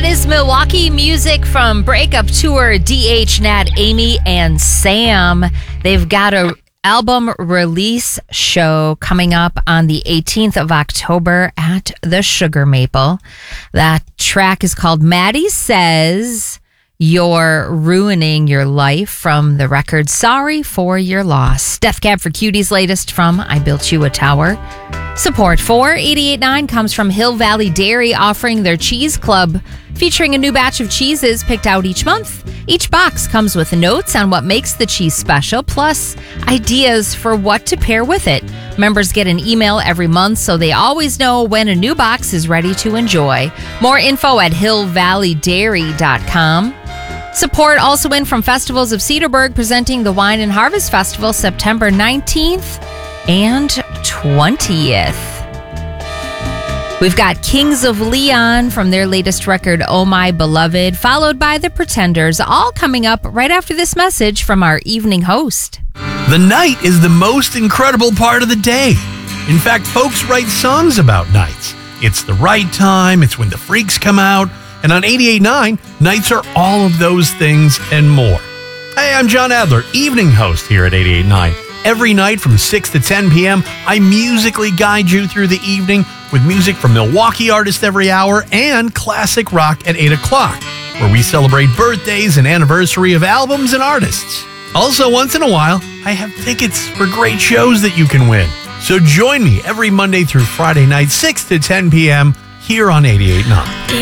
That is Milwaukee music from Breakup Tour, DH, Nat, Amy, and Sam. They've got a album release show coming up on the 18th of October at the Sugar Maple. That track is called Maddie Says You're Ruining Your Life from the record Sorry for Your Loss. Death Cab for Cutie's latest from I Built You a Tower. Support for 88.9 comes from Hill Valley Dairy, offering their Cheese Club, featuring a new batch of cheeses picked out each month. Each box comes with notes on what makes the cheese special, plus ideas for what to pair with it. Members get an email every month, so they always know when a new box is ready to enjoy. More info at hillvalleydairy.com. Support also in from Festivals of Cedarburg, presenting the Wine and Harvest Festival September 19th and 20th. We've got Kings of Leon from their latest record, Oh My Beloved, followed by The Pretenders, all coming up right after this message from our evening host. The night is the most incredible part of the day. In fact, folks write songs about nights. It's the right time, it's when the freaks come out, and on 88.9, nights are all of those things and more. Hey, I'm John Adler, evening host here at 88.9. Every night from 6 to 10 p.m., I musically guide you through the evening with music from Milwaukee artists every hour and classic rock at 8 o'clock, where we celebrate birthdays and anniversary of albums and artists. Also, once in a while, I have tickets for great shows that you can win. So join me every Monday through Friday night, 6 to 10 p.m. here on 88.9.